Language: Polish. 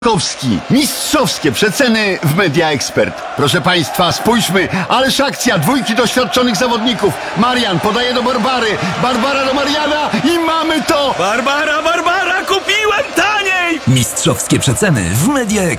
Kowski. Mistrzowskie przeceny w Media Expert. Proszę Państwa, spójrzmy, ależ akcja, dwójki doświadczonych zawodników. Marian podaje do Barbary, Barbara do Mariana i mamy to! Barbara, kupiłem taniej! Mistrzowskie przeceny w Media Expert.